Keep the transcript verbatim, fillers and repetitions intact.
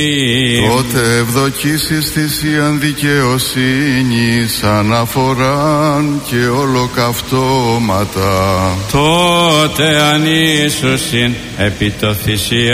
Τότε ευδοκίσεις θυσίαν δικαιοσύνης, αναφοράν και ολοκαυτώματα. Τότε ανήσουσιν επί το θυσία